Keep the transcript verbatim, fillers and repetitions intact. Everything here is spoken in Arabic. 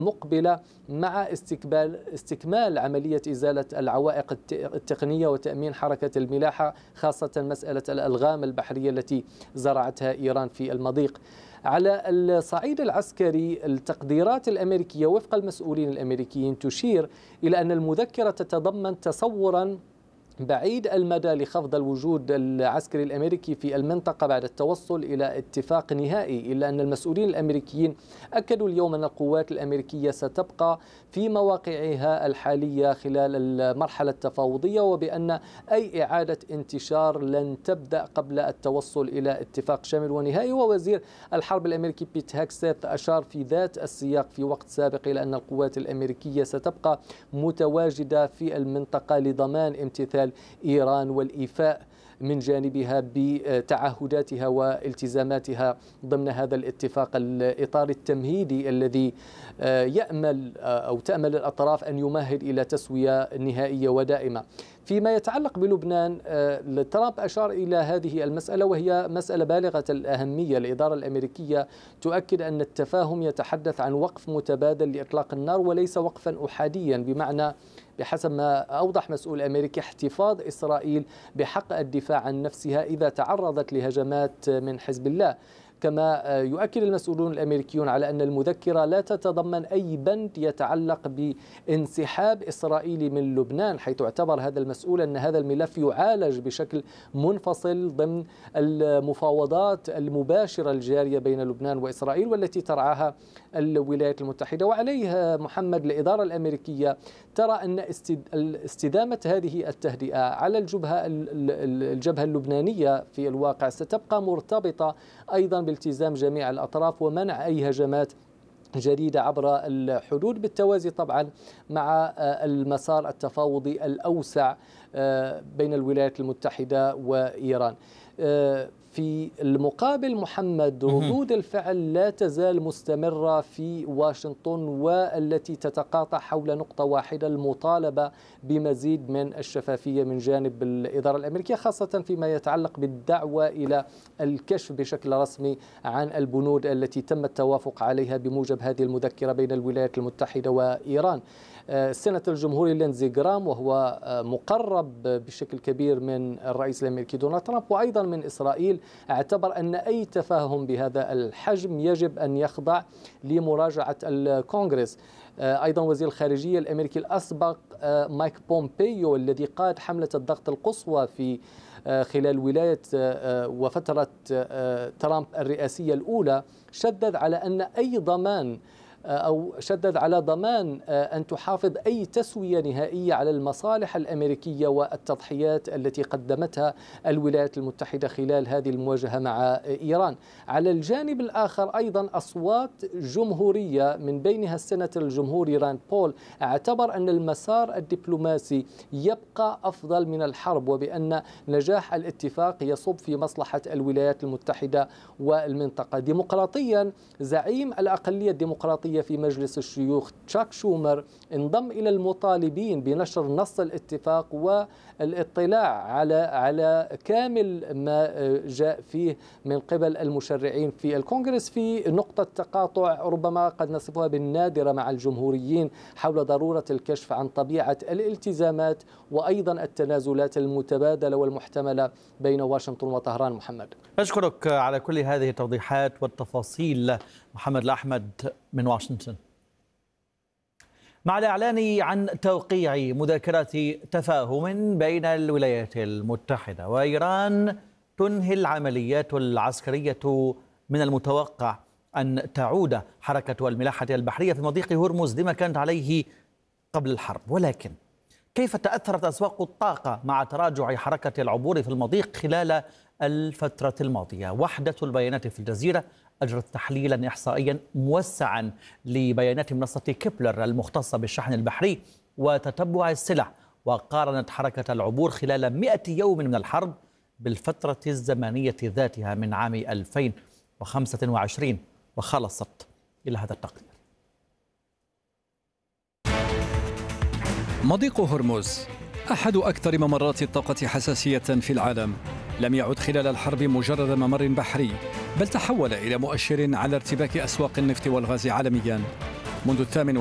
مقبلة مع استكمال استكمال عملية إزالة العوائق التقنية وتأمين حركة الملاحة، خاصة مسألة الألغام البحرية التي زرعتها إيران في المضيق. على الصعيد العسكري، التقديرات الأمريكية وفق المسؤولين الأمريكيين تشير إلى أن المذكرة تتضمن تصورا بعيد المدى لخفض الوجود العسكري الأمريكي في المنطقة بعد التوصل إلى اتفاق نهائي، إلا أن المسؤولين الأمريكيين أكدوا اليوم أن القوات الأمريكية ستبقى في مواقعها الحالية خلال المرحلة التفاوضية، وبأن أي إعادة انتشار لن تبدأ قبل التوصل إلى اتفاق شامل ونهائي. ووزير الحرب الأمريكي بيت هاكسيت أشار في ذات السياق في وقت سابق إلى أن القوات الأمريكية ستبقى متواجدة في المنطقة لضمان امتثال إيران والإيفاء من جانبها بتعهداتها والتزاماتها ضمن هذا الاتفاق الإطار التمهيدي الذي يأمل أو تأمل الأطراف أن يمهد إلى تسوية نهائية ودائمة. فيما يتعلق بلبنان، ترامب أشار إلى هذه المسألة وهي مسألة بالغة الأهمية. الإدارة الأمريكية تؤكد أن التفاهم يتحدث عن وقف متبادل لإطلاق النار وليس وقفا أحاديا، بمعنى بحسب ما أوضح مسؤول أمريكي احتفاظ إسرائيل بحق الدفاع عن نفسها إذا تعرضت لهجمات من حزب الله. كما يؤكد المسؤولون الأمريكيون على أن المذكرة لا تتضمن أي بند يتعلق بانسحاب إسرائيل من لبنان، حيث اعتبر هذا المسؤول أن هذا الملف يعالج بشكل منفصل ضمن المفاوضات المباشرة الجارية بين لبنان وإسرائيل والتي ترعاها الولايات المتحدة. وعليه محمد الإدارة الأمريكية ترى أن استدامة هذه التهدئة على الجبهة الجبهة اللبنانية في الواقع ستبقى مرتبطة أيضا بالتزام جميع الأطراف ومنع أي هجمات جديدة عبر الحدود، بالتوازي طبعا مع المسار التفاوضي الأوسع بين الولايات المتحدة وإيران. في المقابل محمد، ردود الفعل لا تزال مستمرة في واشنطن والتي تتقاطع حول نقطة واحدة، المطالبة بمزيد من الشفافية من جانب الإدارة الأمريكية، خاصة فيما يتعلق بالدعوة إلى الكشف بشكل رسمي عن البنود التي تم التوافق عليها بموجب هذه المذكرة بين الولايات المتحدة وإيران. السيناتور الجمهوري لينزي جرام، وهو مقرب بشكل كبير من الرئيس الأمريكي دونالد ترامب وأيضا من إسرائيل، اعتبر أن أي تفاهم بهذا الحجم يجب أن يخضع لمراجعة الكونغرس. أيضا وزير الخارجية الأمريكي الأسبق مايك بومبيو الذي قاد حملة الضغط القصوى في خلال ولاية وفترة ترامب الرئاسية الأولى، شدد على أن أي ضمان أو شدد على ضمان أن تحافظ أي تسوية نهائية على المصالح الأمريكية والتضحيات التي قدمتها الولايات المتحدة خلال هذه المواجهة مع إيران. على الجانب الآخر أيضا أصوات جمهورية من بينها السيناتور الجمهوري راند بول اعتبر أن المسار الدبلوماسي يبقى أفضل من الحرب، وبأن نجاح الاتفاق يصب في مصلحة الولايات المتحدة والمنطقة. ديمقراطيا، زعيم الأقلية الديمقراطية في مجلس الشيوخ تشاك شومر انضم إلى المطالبين بنشر نص الاتفاق والاطلاع على على كامل ما جاء فيه من قبل المشرعين في الكونغرس، في نقطة تقاطع ربما قد نصفها بالنادرة مع الجمهوريين حول ضرورة الكشف عن طبيعة الالتزامات وأيضا التنازلات المتبادلة والمحتملة بين واشنطن وطهران. محمد، أشكرك على كل هذه التوضيحات والتفاصيل محمد الأحمد من واشنطن. مع الإعلان عن توقيع مذكرة تفاهم بين الولايات المتحدة وإيران، تنهي العمليات العسكرية من المتوقع أن تعود حركة الملاحة البحرية في مضيق هرمز لما كانت عليه قبل الحرب. ولكن كيف تأثرت أسواق الطاقة مع تراجع حركة العبور في المضيق خلال الفترة الماضية؟ وحدة البيانات في الجزيرة أجرت تحليلا إحصائيا موسعا لبيانات منصة كيبلر المختصة بالشحن البحري وتتبع السلع، وقارنت حركة العبور خلال مئة يوم من الحرب بالفترة الزمنية ذاتها من عام ألفين وخمسة وعشرين، وخلصت إلى هذا التقرير. مضيق هرمز أحد أكثر ممرات الطاقة حساسية في العالم، لم يعد خلال الحرب مجرد ممر بحري، بل تحول إلى مؤشر على ارتباك أسواق النفط والغاز عالميا. منذ الثامن